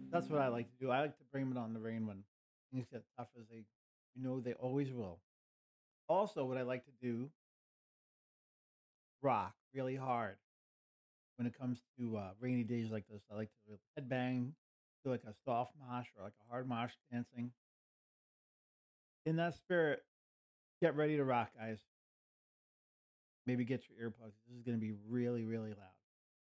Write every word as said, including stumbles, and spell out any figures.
That's what I like to do. I like to bring them on the rain when things get tough as they you know they always will. Also, what I like to do, rock really hard when it comes to uh, rainy days like this. I like to headbang, do like a soft mosh or like a hard mosh dancing. In that spirit, get ready to rock, guys. Maybe get your earplugs. This is going to be really, really loud.